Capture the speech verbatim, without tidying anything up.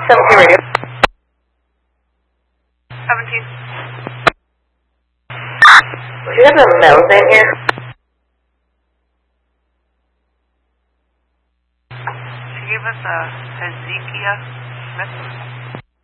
seventeen radio. seventeen. Do you have a Mel's in here? She gave us a Hezekiah Smith.